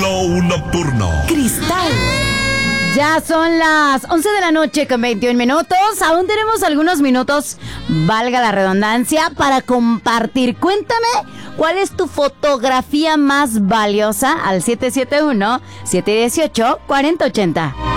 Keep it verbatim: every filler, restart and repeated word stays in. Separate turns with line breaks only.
Flow Nocturno.
Cristal.
Ya son las once de la noche con veintiún minutos. Aún tenemos algunos minutos, valga la redundancia, para compartir. Cuéntame, ¿cuál es tu fotografía más valiosa? Al siete siete uno, siete uno ocho, cuatro cero ocho cero.